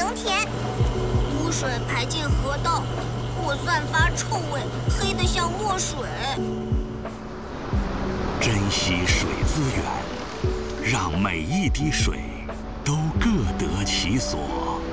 农田。污水排进河道，或散发臭味，黑得像墨水。 珍惜水资源，让每一滴水都各得其所。